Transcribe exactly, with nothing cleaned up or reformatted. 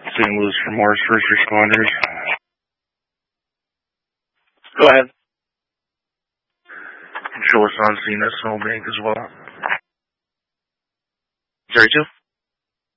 Saint Louis for Mars First Responders. Go ahead. Show us on scene at Snowbank as well. zero two.